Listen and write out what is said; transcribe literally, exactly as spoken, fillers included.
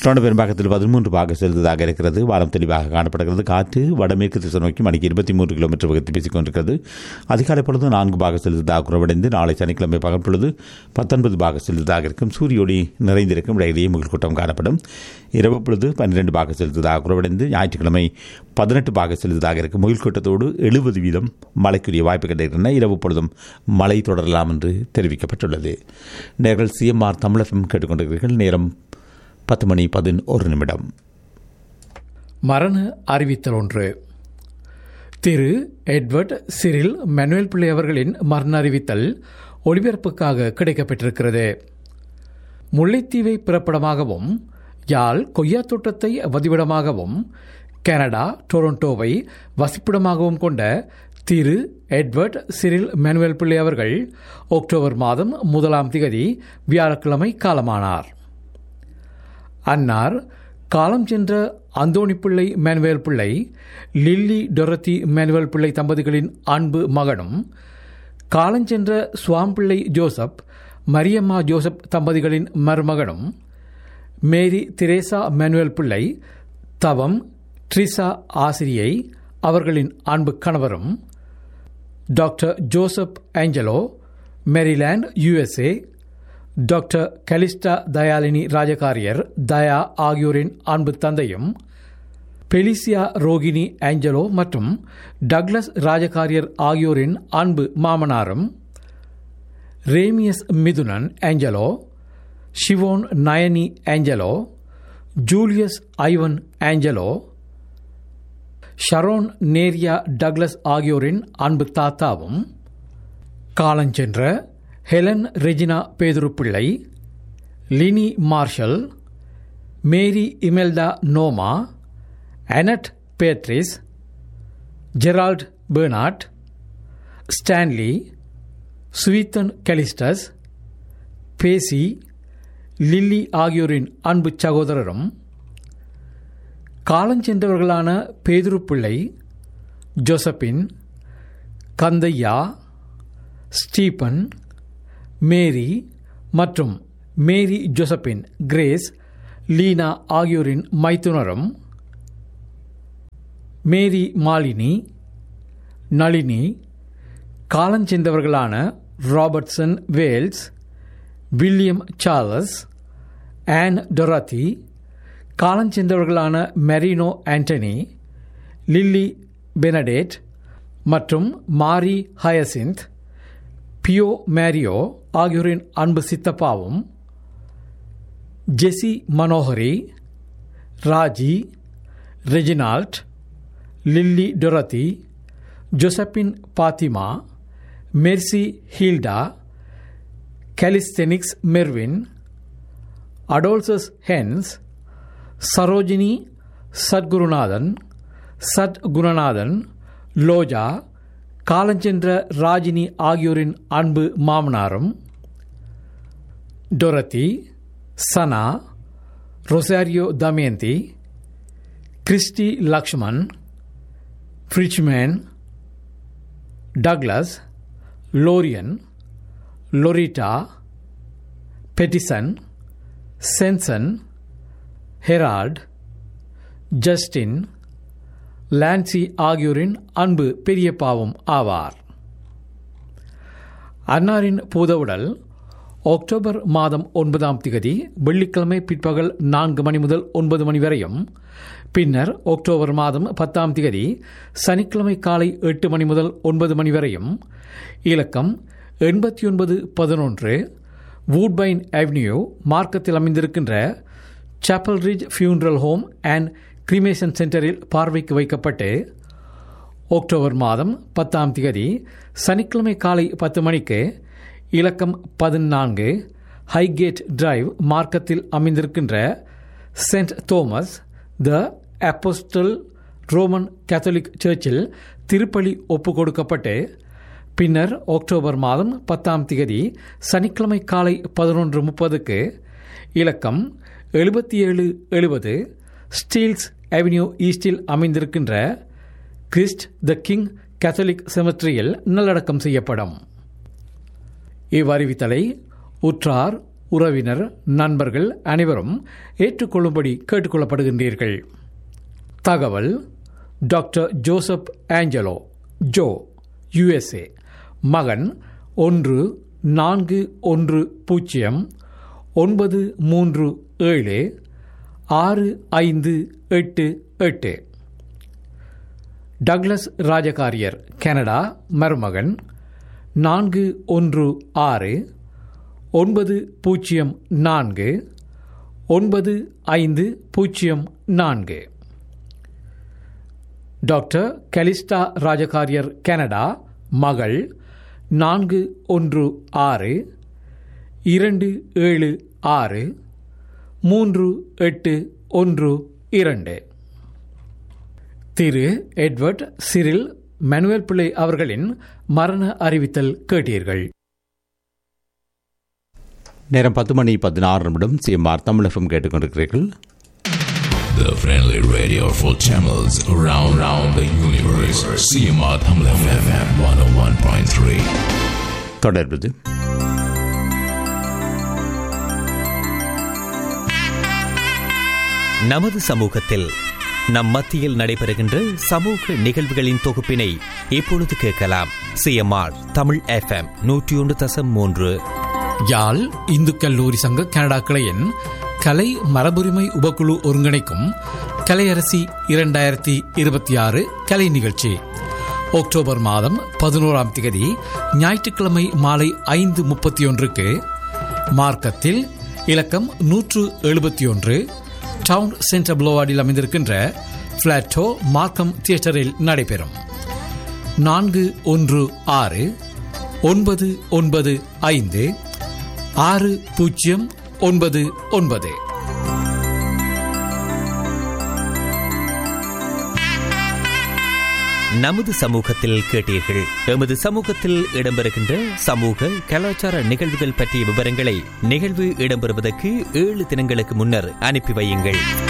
Toronto பெரும்பாக்கத்தில் பதிமூன்று பாக செலுத்ததாக இருக்கிறது. வானம் தெளிவாக காணப்படுகிறது. காற்று வடமேற்கு திசை நோக்கி மணிக்கு இருபத்தி மூன்று கிலோமீட்டர் வேகத்தில் பேசிக் கொண்டிருக்கிறது. அதிகாலை பொழுது நான்கு பாக செலுத்ததாக குறைவடைந்து நாளை சனிக்கிழமை பகல் பொழுது பத்தொன்பது பாக செலுத்ததாக இருக்கும். சூரிய ஒளி நிறைந்திருக்கும். இடையிலேயே முகல்கூட்டம் காணப்படும். இரவு பொழுது பன்னிரண்டு பாக செலுத்ததாக குறைவடைந்து ஞாயிற்றுக்கிழமை பதினெட்டு பாக செலுத்ததாக இருக்கும். முகல்கூட்டத்தோடு எழுபது வீதம் மழைக்குரிய வாய்ப்பு கிடைக்கின்றன. இரவு பொழுதும் மழை தொடரலாம் என்று தெரிவிக்கப்பட்டுள்ளது. நேர்கள் சிஎம்ஆர் தமிழகம் கேட்டுக்கொண்டிருக்கிறீர்கள். நேரம் பத்து மணி பதினொரு நிமிடம். மரண அறிவித்தல் ஒன்று. திரு எட்வர்ட் சிரில் மனுவேல் பிள்ளை அவர்களின் மரண அறிவித்தல் ஒளிபரப்புக்காக கிடைக்கப்பெற்றிருக்கிறது. முல்லைத்தீவை பிறப்பிடமாகவும் யாழ் கொய்யா தோட்டத்தை வதிவிடமாகவும் கனடா டொரண்டோவை வசிப்பிடமாகவும் கொண்ட திரு எட்வர்ட் சிரில் மனுவேல் பிள்ளை அவர்கள் அக்டோபர் மாதம் முதலாம் திகதி வியாழக்கிழமை காலமானார். அன்னார் காலம் சென்ற அந்தோணி பிள்ளை மேனுவேல் பிள்ளை, லில்லி டொரத்தி மேனுவேல் பிள்ளை தம்பதிகளின் அன்பு மகனும், காலஞ்சென்ற சுவாம்பிள்ளை ஜோசப் மரியம்மா ஜோசப் தம்பதிகளின் மருமகனும், மேரி திரேசா மேனுவேல் பிள்ளை தவம் ட்ரிசா ஆசிரியை அவர்களின் அன்பு கணவரும், doctor Joseph Angelo Maryland USA, doctor கலிஸ்டா Dayalini Rajakariyar தயா ஆகியோரின் அன்பு தந்தையும், பெலிசியா ரோகிணி ஏஞ்சலோ மற்றும் டக்ளஸ் ராஜகாரியர் ஆகியோரின் அன்பு மாமனாரும், ரேமியஸ் Mithunan Angelo, Shevon Nayani Angelo, Julius Ivan Angelo, Sharon நேரியா Douglas ஆகியோரின் அன்பு தாத்தாவும், காலஞ்சென்ற ஹெலன் ரெஜினா பேதுரு பிள்ளை, லினி மார்ஷல், மேரி Imelda நோமா, அனட் Patrice, Gerald Bernard, Stanley, சுவீத்தன் Callistus, பேசி, லில்லி ஆகியோரின் அன்பு சகோதரரும், காலஞ்சென்றவர்களான பேதுரு பிள்ளை, ஜோசப்பின், கந்தையா, ஸ்டீபன், மேரி மற்றும் மேரி ஜோசப்பின் கிரேஸ், லீனா ஆகியோரின் மைத்துனரும், மேரி Malini, Nalini, காலஞ்சென்றவர்களான Robertson Wales, William Charles, on டொராத்தி, காலஞ்சென்றவர்களான Marino Antony, lily பெனடேட் மற்றும் மாரி ஹயசிந்த், பியோ மேரியோ ஆகியோரின் அன்பு சித்தப்பாவும், ஜெசி Manohari, Raji, Reginald, lily டொரத்தி, ஜோசப்பின் Fathima, Mercy ஹீல்டா, கலிஸ்தெனிக்ஸ் Mervin, அடோல்சஸ் hence, Sarojini Sadgurunathan, சத் குணநாதன், லோஜா, காலஞ்சென்ற ராஜினி ஆகியோரின் அன்பு மாமனாரும், டொரத்தி, சனா, Rosario Damayanti, Christie Lakshman, ஃப்ரிச்மேன், Douglas, Lorian, லொரிட்டா, petition, sanction, Herald, Justin, Lancy ஆகியோரின் அன்பு பெரியப்பாவும் ஆவார். அன்னாரின் பூதவுடல் அக்டோபர் மாதம் ஒன்பதாம் திகதி வெள்ளிக்கிழமை பிற்பகல் நான்கு மணி முதல் ஒன்பது மணி வரையும், பின்னர் அக்டோபர் மாதம் பத்தாம் திகதி சனிக்கிழமை காலை எட்டு மணி முதல் ஒன்பது மணி வரையும், இலக்கம் எண்பத்தி ஒன்பது பதினொன்று வூட்பைன் அவென்யூ மார்க்கத்தில் அமைந்திருக்கின்ற Chappell ridge funeral home and cremation சென்டரில் பார்வைக்கு வைக்கப்பட்டு, அக்டோபர் மாதம் பத்தாம் திகதி சனிக்கிழமை காலை பத்து மணிக்கு இலக்கம் பதினான்கு ஹைகேட் டிரைவ் மார்க்கத்தில் அமைந்திருக்கின்ற சென்ட் தோமஸ் த அப்போஸ்டல் ரோமன் கேத்தலிக் சர்ச்சில் திருப்பலி ஒப்பு கொடுக்கப்பட்டு, பின்னர் அக்டோபர் மாதம் பத்தாம் திகதி சனிக்கிழமை காலை பதினொன்று முப்பதுக்கு இலக்கம் எழுபத்தி ஏழு எழுபது ஸ்டீல்ஸ் அவென்யூ ஈஸ்டில் அமைந்திருக்கின்ற கிறிஸ்ட் த கிங் கேத்தலிக் செமெட்ரியில் நல்லடக்கம் செய்யப்படும். இவ்வறிவித்தலை உற்றார் உறவினர் நண்பர்கள் அனைவரும் ஏற்றுக்கொள்ளும்படி கேட்டுக்கொள்ளப்படுகின்றீர்கள். தகவல்: doctor Joseph Angelo, Joe, USA. மகன் ஒன்று நான்கு ஒன்று பூஜ்ஜியம் ஒன்பது மூன்று ஏழு ஆறு ஐந்து எட்டு எட்டு. Douglas Rajakariyar, Canada. மருமகன் நான்கு ஒன்று ஆறு ஒன்பது பூஜ்ஜியம் நான்கு ஒன்பது ஐந்து பூஜ்ஜியம் நான்கு. Doctor கலிஸ்டா Rajakariyar, Canada. மகள் நான்கு ஒன்று ஆறு இரண்டு ஏழு ஆறு மூன்று எட்டு ஒன்று இரண்டு. திரு எட்வர்ட் சிரில் மனுவேல் பிள்ளை அவர்களின் மரண அறிவித்தல் கேட்டீர்கள். நேரம் பத்து மணி பதினாறு நிமிடம். சிஎம்ஆர் தமிழகம் கேட்டுக்கொண்டிருக்கிறீர்கள். The friendly radio for channels around, around the universe. C M R Tamil F M one oh one point three. தொடர்பது நமது சமூகத்தில் நம் மத்தியில் நடைபெறுகின்ற சமூக நிகழ்வுகளின் தொகுப்பினை இப்பொழுது கேட்கலாம். சிஎம்ஆர் தமிழ் எஃப்எம் நூற்றி ஒன்று தசம் மூன்று. யாழ் இந்து கல்லூரி சங்க கனடா கிளையின் கலை மரபுரிமை உபக்குழு ஒருங்கிணைக்கும் கலையரசி இரண்டாயிரத்தி இருபத்தி ஆறு கலை நிகழ்ச்சி அக்டோபர் மாதம் பதினோராம் தேதி ஞாயிற்றுக்கிழமை மாலை ஐந்து முப்பத்தி ஒன்றுக்கு மார்க்கத்தில் இலக்கம் நூற்று எழுபத்தி ஒன்று டவுன் சென்டர் புளோவார்டில் அமைந்திருக்கின்ற பிளாட்டோ மார்க்கம் தியேட்டரில் நடைபெறும். நான்கு ஒன்று ஆறு ஒன்பது ஒன்பது ஐந்து ஆறு பூஜ்ஜியம் ஒன்பது ஒன்பது. நமது சமூகத்தில் கேட்டீர்கள். எமது சமூகத்தில் இடம்பெறுகின்ற சமூக கலாச்சார நிகழ்வுகள் பற்றிய விவரங்களை நிகழ்வு இடம்பெறுவதற்கு ஏழு தினங்களுக்கு முன்னர் அனுப்பி வையுங்கள்.